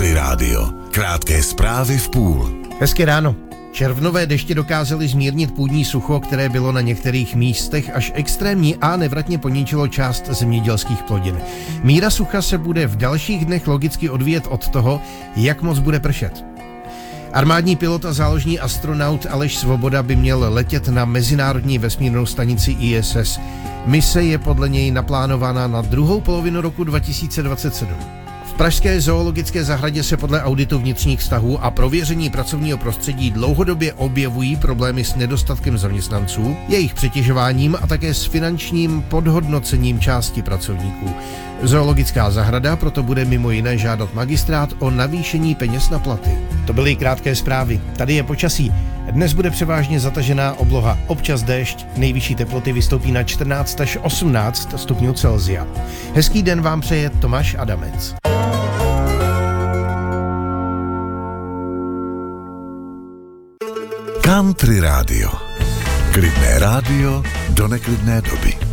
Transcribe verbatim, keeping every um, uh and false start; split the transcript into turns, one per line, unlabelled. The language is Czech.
Country Rádio. Krátké zprávy v půl.
Hezké ráno. Červnové deště dokázaly zmírnit půdní sucho, které bylo na některých místech až extrémní a nevratně poničilo část zemědělských plodin. Míra sucha se bude v dalších dnech logicky odvíjet od toho, jak moc bude pršet. Armádní pilot a záložní astronaut Aleš Svoboda by měl letět na mezinárodní vesmírnou stanici I S S. Mise je podle něj naplánována na druhou polovinu roku dva tisíce dvacet sedm. V pražské zoologické zahradě se podle auditu vnitřních vztahů a prověření pracovního prostředí dlouhodobě objevují problémy s nedostatkem zaměstnanců, jejich přetěžováním a také s finančním podhodnocením části pracovníků. Zoologická zahrada proto bude mimo jiné žádat magistrát o navýšení peněz na platy. To byly krátké zprávy. Tady je počasí. Dnes bude převážně zatažená obloha, občas déšť, nejvyšší teploty vystoupí na čtrnáct až osmnáct stupňů Celsia. Hezký den vám přeje Tomáš Adamec.
Country Rádio. Klidné rádio do neklidné doby.